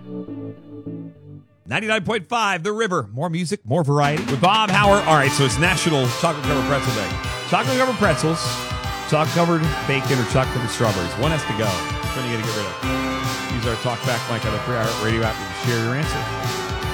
99.5, The River. More music, more variety. With Bob Howard. All right, so it's National Chocolate Covered Pretzel Day. Chocolate Covered Pretzels, chocolate covered bacon, or chocolate covered strawberries. One has to go. Which one are you going to get rid of? Use our talkback mic on the Pre-Hour Radio app to share your answer.